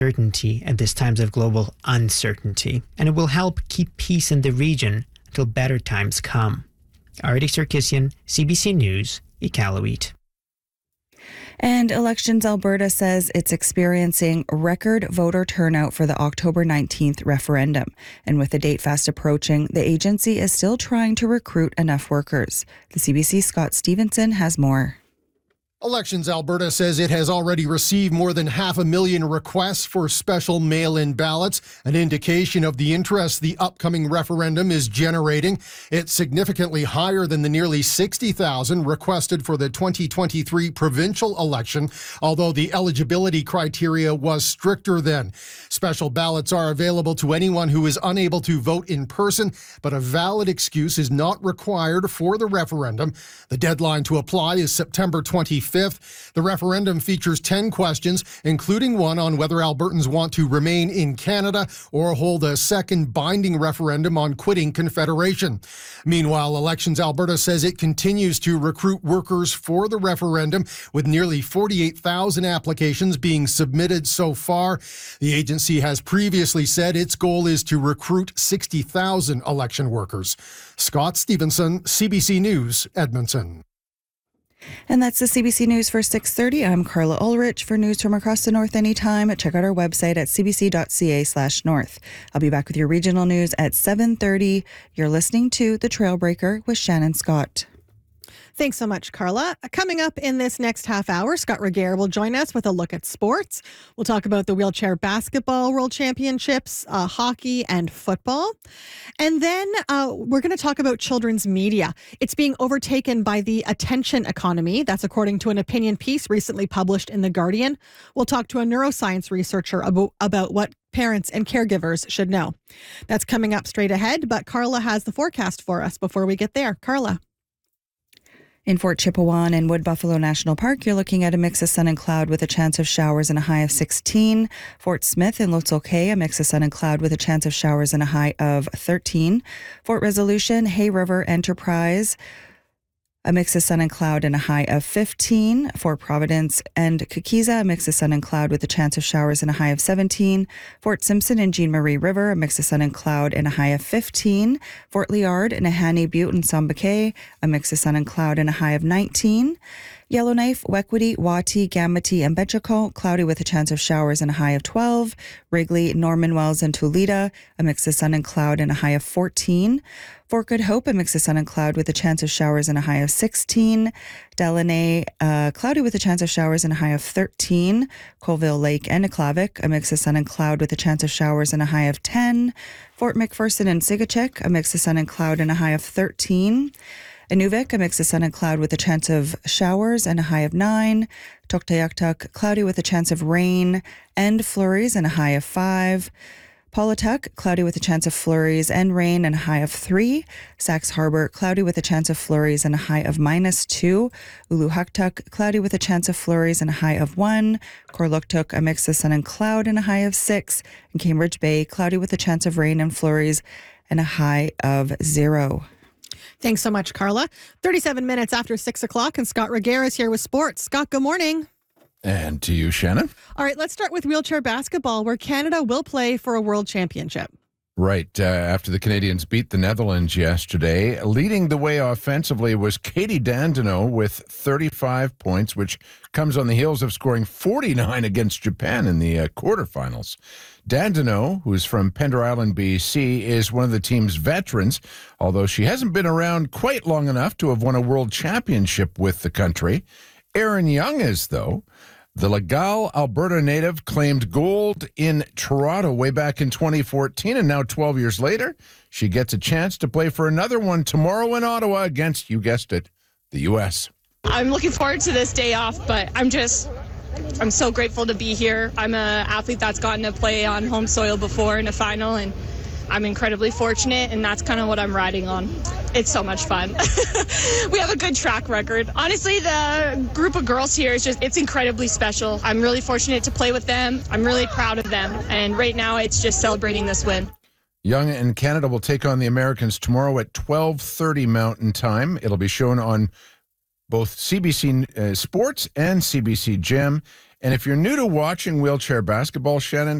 certainty at this times of global uncertainty, and it will help keep peace in the region until better times come. Artie Sarkisian, CBC News, Iqaluit. And Elections Alberta says it's experiencing record voter turnout for the October 19th referendum. And with the date fast approaching, the agency is still trying to recruit enough workers. The CBC's Scott Stevenson has more. Elections Alberta says it has already received more than 500,000 requests for special mail-in ballots, an indication of the interest the upcoming referendum is generating. It's significantly higher than the nearly 60,000 requested for the 2023 provincial election, although the eligibility criteria was stricter then. Special ballots are available to anyone who is unable to vote in person, but a valid excuse is not required for the referendum. The deadline to apply is September 25th. The referendum features 10 questions, including one on whether Albertans want to remain in Canada or hold a second binding referendum on quitting Confederation. Meanwhile, Elections Alberta says it continues to recruit workers for the referendum, with nearly 48,000 applications being submitted so far. The agency has previously said its goal is to recruit 60,000 election workers. Scott Stevenson, CBC News, Edmonton. And that's the CBC News for 6:30. I'm Carla Ulrich. For news from across the north anytime, check out our website at cbc.ca/north. I'll be back with your regional news at 7:30. You're listening to The Trailbreaker with Shannon Scott. Thanks so much, Carla. Coming up in this next half hour, Scott Regehr will join us with a look at sports. We'll talk about the wheelchair basketball world championships, hockey, and football. And then we're going to talk about children's media. It's being overtaken by the attention economy. That's according to an opinion piece recently published in The Guardian. We'll talk to a neuroscience researcher about what parents and caregivers should know. That's coming up straight ahead, but Carla has the forecast for us before we get there. Carla. In Fort Chipewyan and Wood Buffalo National Park, you're looking at a mix of sun and cloud with a chance of showers and a high of 16. Fort Smith and Lotso Cay, a mix of sun and cloud with a chance of showers and a high of 13. Fort Resolution, Hay River Enterprise, a mix of sun and cloud and a high of 15. Fort Providence and Kikiza, a mix of sun and cloud with a chance of showers and a high of 17. Fort Simpson and Jean Marie River, a mix of sun and cloud and a high of 15. Fort Liard, Nahanni Butte and Sambakay, a mix of sun and cloud and a high of 19. Yellowknife, Wekwity, Wati, Gamity, and Betchako, cloudy with a chance of showers and a high of 12. Wrigley, Norman Wells, and Tulita, a mix of sun and cloud and a high of 14. Fort Good Hope, a mix of sun and cloud with a chance of showers and a high of 16. Delaney, cloudy with a chance of showers and a high of 13. Colville Lake and Aklavik, a mix of sun and cloud with a chance of showers and a high of 10. Fort McPherson and Sigachik, a mix of sun and cloud and a high of 13. Inuvik, a mix of sun and cloud with a chance of showers and a high of 9. Tuktoyaktuk, cloudy with a chance of rain and flurries and a high of 5. Paulatuk, cloudy with a chance of flurries and rain and a high of 3. Sax Harbor, cloudy with a chance of flurries and a high of -2. Uluhaktuk, cloudy with a chance of flurries and a high of 1. Korluktuk, a mix of sun and cloud and a high of 6. And Cambridge Bay, cloudy with a chance of rain and flurries and a high of 0. Thanks so much, Carla. 37 minutes after 6 o'clock, and Scott Regehr is here with sports. Scott, good morning. And to you, Shannon. All right, let's start with wheelchair basketball, where Canada will play for a world championship. Right. After the Canadians beat the Netherlands yesterday, leading the way offensively was Katie Dandenault with 35 points, which comes on the heels of scoring 49 against Japan in the quarterfinals. Dandenault, who's from Pender Island, BC, is one of the team's veterans, although she hasn't been around quite long enough to have won a world championship with the country. Erin Young is, though. The Legal, Alberta native claimed gold in Toronto way back in 2014, and now 12 years later, she gets a chance to play for another one tomorrow in Ottawa against, you guessed it, the U.S. I'm looking forward to this day off, but I'm so grateful to be here. I'm an athlete that's gotten to play on home soil before in a final, and I'm incredibly fortunate, and that's kind of what I'm riding on. It's so much fun. We have a good track record. Honestly, the group of girls here it's incredibly special. I'm really fortunate to play with them. I'm really proud of them, and right now it's just celebrating this win. Young and Canada will take on the Americans tomorrow at 12:30 Mountain Time. It'll be shown on both CBC Sports and CBC Gem. And if you're new to watching wheelchair basketball, Shannon,